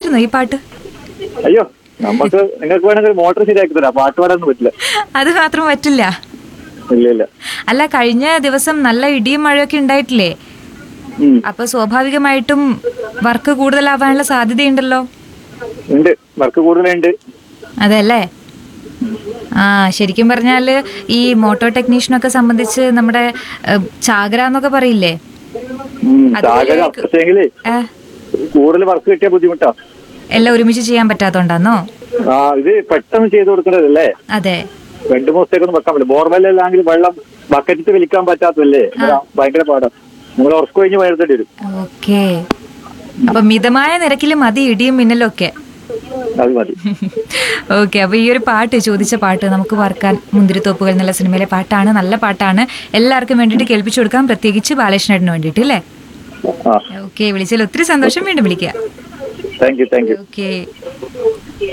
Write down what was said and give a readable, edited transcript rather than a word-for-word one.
പാടിയിരുന്നോ ഈ പാട്ട്? അയ്യോ, നമുക്ക് നിങ്ങൾക്ക് വേണമെങ്കിൽ മോട്ടോർ ശരിയാക്കി തരാം, പാട്ട് പാടാനൊന്നും പറ്റില്ല. അത് മാത്രം പറ്റില്ല. ഇല്ല ഇല്ല. അല്ല, കഴിഞ്ഞ ദിവസം നല്ല ഇടിയും മഴയൊക്കെ ഉണ്ടായിട്ടില്ലേ? അപ്പൊ സ്വാഭാവികമായിട്ടും വർക്ക് കൂടുതലാവാനുള്ള സാധ്യതയുണ്ടല്ലോ. ഉണ്ട്, വർക്ക് കൂടുതലുണ്ട്. അതെല്ലേ? ആ, ശരിക്കും പറഞ്ഞാല് ഈ മോട്ടോ ടെക്നീഷ്യനൊക്കെ സംബന്ധിച്ച് നമ്മുടെ ചാകര എന്നൊക്കെ പറയില്ലേ, കൂടുതൽ വർക്ക് കിട്ടിയ ബുദ്ധിമുട്ടാ. എല്ലാം ഒരുമിച്ച് ചെയ്യാൻ പറ്റാത്തോണ്ടാന്നോ? ഇത് പെട്ടെന്ന് ചെയ്ത് കൊടുക്കുന്നതല്ലേ. അതെ, 2 ദിവസത്തേക്കൊന്നും വെക്കാൻ പറ്റില്ല. ബോർവെല്ലാണെങ്കിൽ വെള്ളം ബക്കറ്റിട്ട് വലിക്കാൻ പറ്റാത്തല്ലേ, ഭയങ്കര പാടാ. നിങ്ങൾ ഉറക്കു കഴിഞ്ഞ് വഴുതേണ്ടി വരും. ഓക്കെ, അപ്പൊ മിതമായ നിരക്കിൽ മതി ഇടിയും മിന്നലും ഒക്കെ. അത് മതി. ഓക്കെ, അപ്പൊ ഈ ഒരു പാട്ട്, ചോദിച്ച പാട്ട് നമുക്ക് വർക്കാൻ മുന്തിരിത്തോപ്പുകൾ എന്നുള്ള സിനിമയിലെ പാട്ടാണ്. നല്ല പാട്ടാണ്, എല്ലാവർക്കും വേണ്ടിയിട്ട് കേൾപ്പിച്ചു കൊടുക്കാം, പ്രത്യേകിച്ച് ബാലകൃഷ്ണേട്ടന് വേണ്ടിയിട്ട് അല്ലേ? ഓക്കെ, വിളിച്ചാൽ ഒത്തിരി സന്തോഷം. വീണ്ടും വിളിക്കാം. Thank you. ഓക്കെ.